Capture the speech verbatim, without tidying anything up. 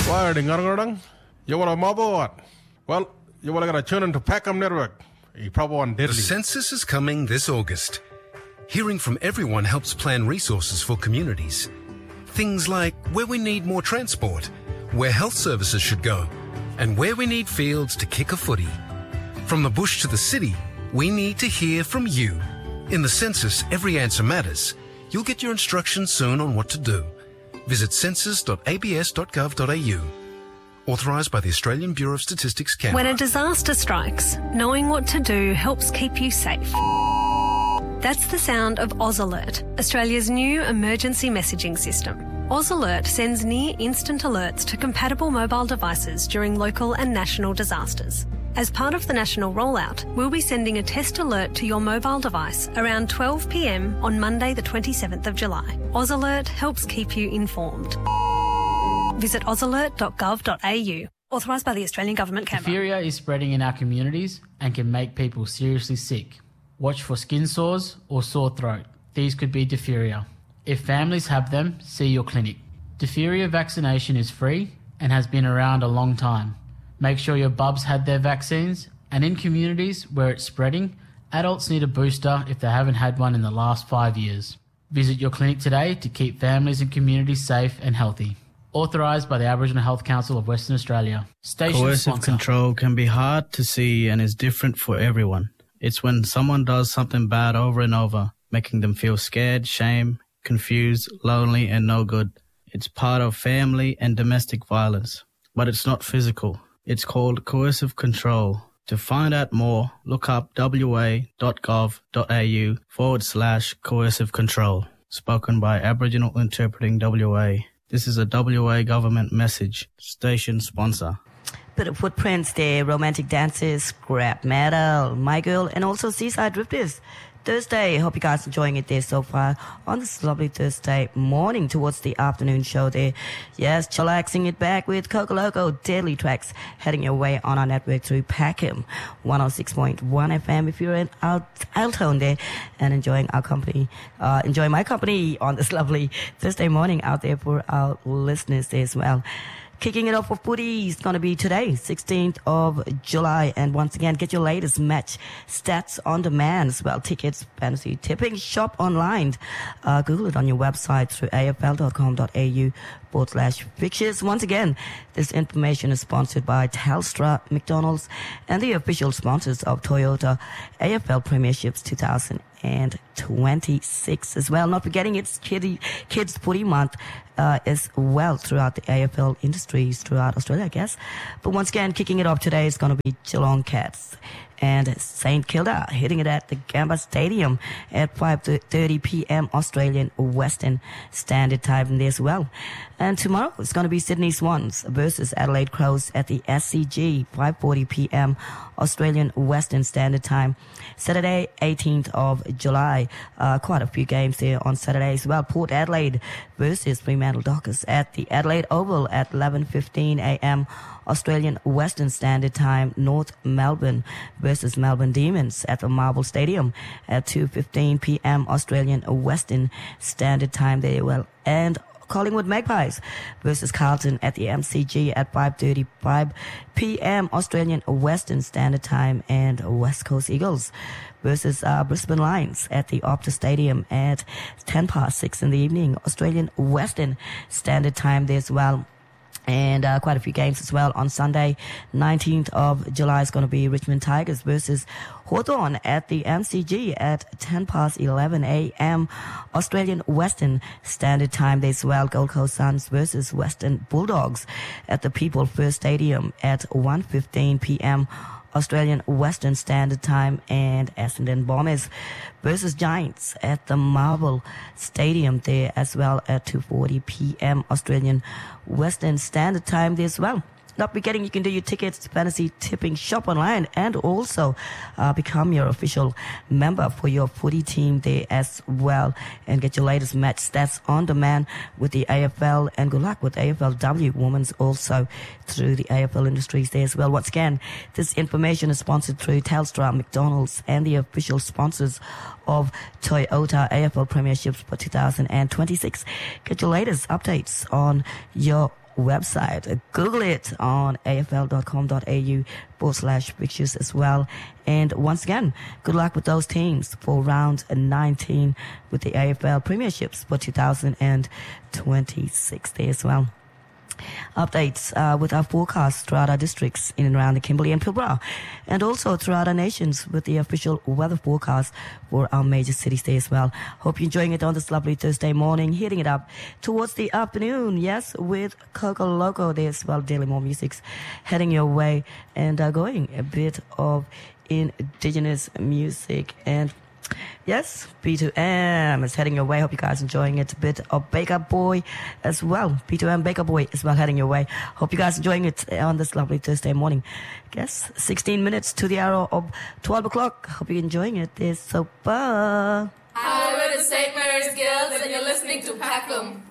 Why ding you want a mobile? Well, you want to tune into Packham Network. You probably want deadly. The census is coming this August. Hearing from everyone helps plan resources for communities. Things like where we need more transport, where health services should go, and where we need fields to kick a footy. From the bush to the city, we need to hear from you. In the census, every answer matters. You'll get your instructions soon on what to do. Visit census dot a b s dot gov dot a u. Authorised by the Australian Bureau of Statistics, Canberra. When a disaster strikes, knowing what to do helps keep you safe. That's the sound of AusAlert, Australia's new emergency messaging system. AusAlert sends near-instant alerts to compatible mobile devices during local and national disasters. As part of the national rollout, we'll be sending a test alert to your mobile device around twelve p m on Monday the twenty-seventh of July. AusAlert helps keep you informed. Visit aus alert dot gov dot a u. Authorised by the Australian Government, Canberra. Diphtheria is spreading in our communities and can make people seriously sick. Watch for skin sores or sore throat. These could be diphtheria. If families have them, see your clinic. Diphtheria vaccination is free and has been around a long time. Make sure your bubs had their vaccines, and in communities where it's spreading, adults need a booster if they haven't had one in the last five years. Visit your clinic today to keep families and communities safe and healthy. Authorised by the Aboriginal Health Council of Western Australia. Station Coercive sponsor. control can be hard to see and is different for everyone. It's when someone does something bad over and over, making them feel scared, shame, confused, lonely and no good. It's part of family and domestic violence, but it's not physical. It's called coercive control. To find out more, look up wa.gov.au forward slash coercive control. Spoken by Aboriginal Interpreting W A. This is a W A government message. Station sponsor. Bit of footprints there, romantic dances, scrap metal, My Girl, and also Seaside Drifters. Thursday, hope you guys enjoying it there so far on this lovely Thursday morning towards the afternoon show there. Yes, chillaxing it back with Coco Loco, Deadly Tracks, heading your way on our network through Packham, one oh six point one F M if you're in Altone there and enjoying our company, uh, enjoying my company on this lovely Thursday morning out there for our listeners there as well. Kicking it off for footy is going to be today, sixteenth of July. And once again, get your latest match stats on demand as well. Tickets, fantasy tipping, shop online. Uh, Google it on your website through a f l dot com dot a u forward slash fixtures. Once again, this information is sponsored by Telstra, McDonald's, and the official sponsors of Toyota A F L Premierships two thousand twenty-six as well. Not forgetting it's kiddie, Kids Footy Month uh, as well throughout the A F L industries throughout Australia, I guess. But once again, kicking it off today is going to be Geelong Cats and Saint Kilda, hitting it at the Gamba Stadium at five thirty p m Australian Western Standard Time there as well. And tomorrow it's going to be Sydney Swans versus Adelaide Crows at the S C G, five forty p m Australian Western Standard Time. Saturday, eighteenth of July, uh, quite a few games there on Saturday as well. Port Adelaide versus Fremantle Dockers at the Adelaide Oval at eleven fifteen a m Australian Western Standard Time. North Melbourne versus Melbourne Demons at the Marvel Stadium at two fifteen p m Australian Western Standard Time there. Well, and Collingwood Magpies versus Carlton at the M C G at five thirty-five p m Australian Western Standard Time. And West Coast Eagles versus uh, Brisbane Lions at the Optus Stadium at ten past six in the evening Australian Western Standard Time there as well. And uh, quite a few games as well on Sunday. nineteenth of July is going to be Richmond Tigers versus Hawthorn at the M C G at ten past eleven a m Australian Western Standard Time there as well. Gold Coast Suns versus Western Bulldogs at the People First Stadium at one fifteen p m Australian Western Standard Time. And Essendon Bombers versus Giants at the Marvel Stadium there as well at two forty p m Australian Western Standard Time there as well. Not forgetting you can do your tickets, fantasy tipping, shop online, and also uh, become your official member for your footy team there as well, and get your latest match stats on demand with the A F L. And good luck with A F L W Women's also through the A F L industries there as well. Once again, this information is sponsored through Telstra, McDonald's, and the official sponsors of Toyota A F L Premierships for two thousand twenty-six. Get your latest updates on your website. Google it on afl.com.au forward slash pictures as well. And once again, good luck with those teams for round nineteen with the A F L Premierships for two thousand twenty-six there as well. Updates uh, with our forecast throughout our districts in and around the Kimberley and Pilbara, and also throughout our nations with the official weather forecast for our major cities there as well. Hope you're enjoying it on this lovely Thursday morning, heating it up towards the afternoon, yes, with Coco Loco there as well. Daily More Music's heading your way and uh, going a bit of indigenous music. And yes, B two M is heading your way. Hope you guys enjoying it. A bit of Baker Boy as well. B two M Baker Boy is well heading your way. Hope you guys enjoying it on this lovely Thursday morning. Yes, sixteen minutes to the hour of twelve o'clock. Hope you're enjoying it. It's so fun. Hi, we're the Saint Mary's Girls and you're listening to Packham.